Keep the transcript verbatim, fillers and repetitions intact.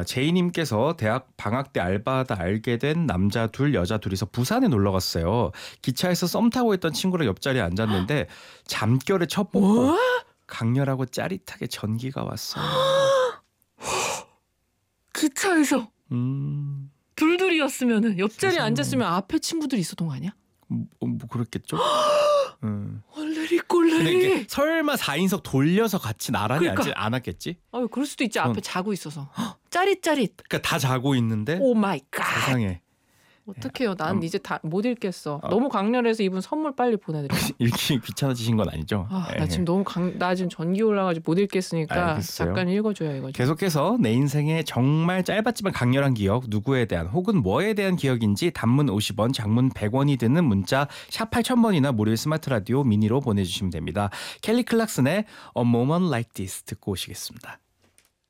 자, 제이님께서 대학 방학 때 알바하다 알게 된 남자 둘 여자 둘이서 부산에 놀러 갔어요. 기차에서 썸 타고 있던 친구랑 옆자리에 앉았는데 잠결에 첫 뽀뽀. 뭐? 강렬하고 짜릿하게 전기가 왔어요. 기차에서 음, 둘둘이었으면은 옆자리에 세상에. 앉았으면 앞에 친구들이 있었던 거 아니야? 뭐, 뭐 그렇겠죠? 음. 꼴레리 근데 꼴레리. 이게 설마 사인석 돌려서 같이 나란히 그러니까. 앉지 않았겠지? 아, 그럴 수도 있지. 앞에 어. 자고 있어서. 짜릿짜릿. 그러니까 다 자고 있는데 오 마이 갓. 세상에 어떡해요. 난 음. 이제 다 못 읽겠어. 어. 너무 강렬해서 이분 선물 빨리 보내드려. 읽기 귀찮아지신 건 아니죠? 아, 예. 나 지금 너무 강, 나 지금 전기 올라가지고 못 읽겠으니까 알겠어요. 잠깐 읽어줘요 이거. 계속해서 내 인생에 정말 짧았지만 강렬한 기억, 누구에 대한 혹은 뭐에 대한 기억인지 단문 오십 원, 장문 백 원이 드는 문자 샵 팔천 번이나 무료의 스마트 라디오 미니로 보내주시면 됩니다. 켈리 클락슨의 A Moment Like This 듣고 오시겠습니다.